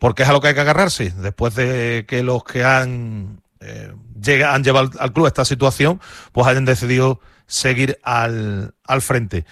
porque es a lo que hay que agarrarse, después de que los que han llevado al club a esta situación, pues hayan decidido seguir al frente.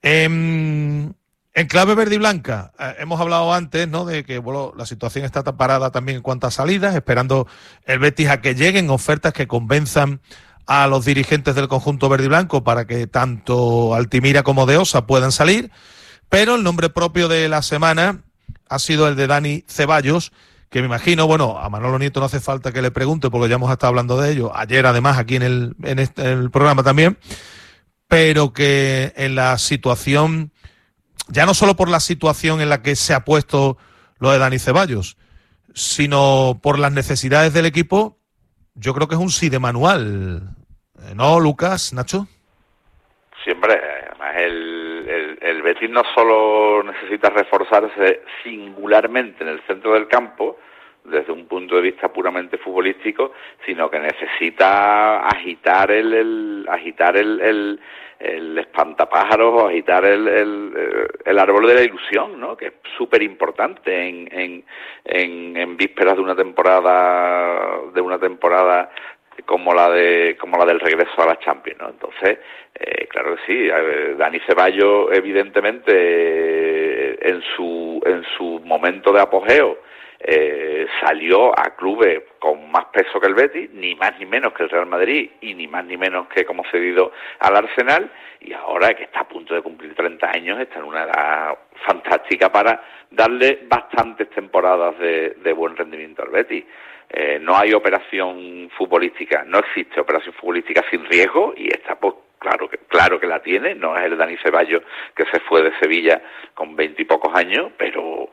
En clave verde y blanca, hemos hablado antes, ¿no?, de que la situación está parada también en cuanto a salidas, esperando el Betis a que lleguen ofertas que convenzan a los dirigentes del conjunto verde y blanco para que tanto Altimira como de Osa puedan salir, pero el nombre propio de la semana ha sido el de Dani Ceballos, que me imagino, a Manolo Nieto no hace falta que le pregunte porque ya hemos estado hablando de ello, ayer además aquí en el programa también, pero que en la situación, ya no solo por la situación en la que se ha puesto lo de Dani Ceballos, sino por las necesidades del equipo, yo creo que es un sí de manual, ¿no, Lucas, Nacho? Siempre, además el Betis no solo necesita reforzarse singularmente en el centro del campo, desde un punto de vista puramente futbolístico, sino que necesita agitar el espantapájaros o agitar el árbol de la ilusión, ¿no?, que es súper importante en vísperas de una temporada como la del regreso a la Champions, ¿no? Entonces, claro que sí, Dani Ceballos evidentemente en su momento de apogeo salió a clubes con más peso que el Betis, ni más ni menos que el Real Madrid y ni más ni menos que como cedido al Arsenal, y ahora que está a punto de cumplir 30 años está en una edad fantástica para darle bastantes temporadas de buen rendimiento al Betis. No hay operación futbolística, no existe operación futbolística sin riesgo, y esta pues claro que la tiene. No es el Dani Ceballos que se fue de Sevilla con 20 y pocos años, pero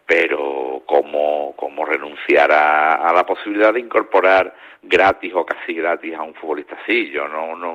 como renunciar a la posibilidad de incorporar gratis o casi gratis a un futbolista así, yo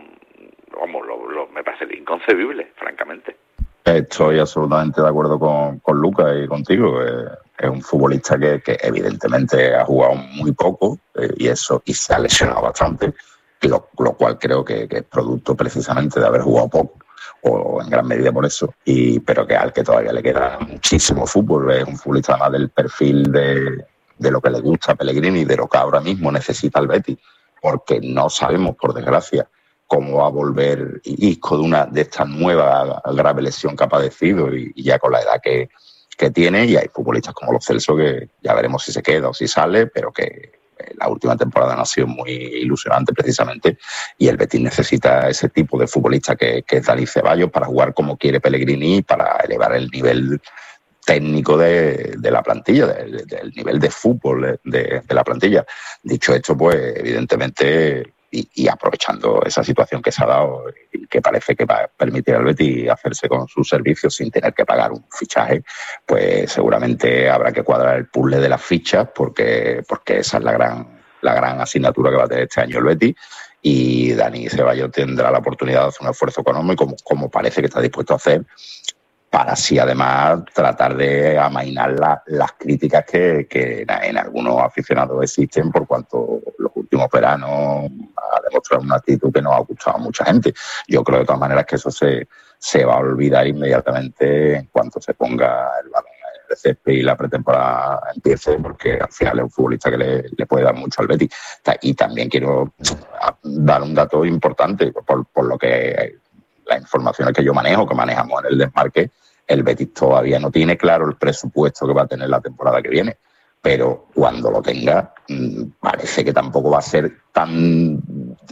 me parece inconcebible, francamente. Estoy absolutamente de acuerdo con Lucas y contigo. Es un futbolista que evidentemente ha jugado muy poco y se ha lesionado bastante, lo cual creo que es producto precisamente de haber jugado poco, o en gran medida por eso, pero que al que todavía le queda muchísimo fútbol. Es un futbolista además del perfil de lo que le gusta a Pellegrini y de lo que ahora mismo necesita el Betis, porque no sabemos, por desgracia, cómo va a volver Isco de esta nueva grave lesión que ha padecido y ya con la edad que tiene, y hay futbolistas como Lo Celso que ya veremos si se queda o si sale, pero que la última temporada no ha sido muy ilusionante precisamente, y el Betis necesita ese tipo de futbolista que es Dani Ceballos para jugar como quiere Pellegrini, para elevar el nivel técnico de la plantilla, del nivel de fútbol de la plantilla. Dicho esto, pues evidentemente, y aprovechando esa situación que se ha dado y que parece que va a permitir al Betis hacerse con sus servicios sin tener que pagar un fichaje, pues seguramente habrá que cuadrar el puzzle de las fichas, porque esa es la gran asignatura que va a tener este año el Betis, y Dani Ceballos tendrá la oportunidad de hacer un esfuerzo económico como parece que está dispuesto a hacer, para así además tratar de amainar las críticas que en algunos aficionados existen, por cuanto los últimos veranos ha demostrado una actitud que no ha gustado a mucha gente. Yo creo de todas maneras que eso se va a olvidar inmediatamente en cuanto se ponga el balón en el césped y la pretemporada empiece, porque al final es un futbolista que le puede dar mucho al Betis. Y también quiero dar un dato importante, por lo que las informaciones que yo manejo, que manejamos en el Desmarque, el Betis todavía no tiene claro el presupuesto que va a tener la temporada que viene, pero cuando lo tenga, parece que tampoco va a ser tan...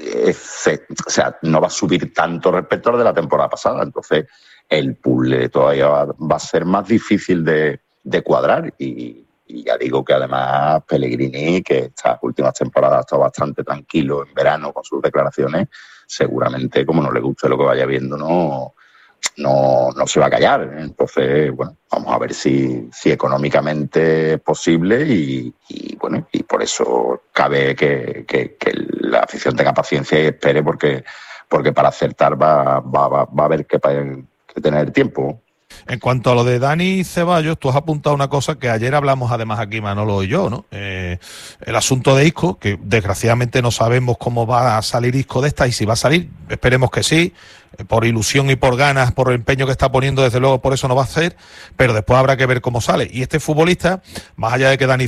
no va a subir tanto respecto al de la temporada pasada. Entonces, el puzzle todavía va a ser más difícil de cuadrar, y ya digo que además Pellegrini, que estas últimas temporadas ha estado bastante tranquilo en verano con sus declaraciones, seguramente, como no le guste lo que vaya viendo, no se va a callar. Entonces, bueno, vamos a ver si económicamente es posible, y por eso cabe que la afición tenga paciencia y espere, porque para acertar va a haber que tener tiempo. En cuanto a lo de Dani Ceballos, tú has apuntado una cosa que ayer hablamos además aquí Manolo y yo, ¿no? El asunto de Isco, que desgraciadamente no sabemos cómo va a salir Isco de esta, y si va a salir, esperemos que sí, por ilusión y por ganas, por el empeño que está poniendo, desde luego por eso no va a ser, pero después habrá que ver cómo sale. Y este futbolista, más allá de que Dani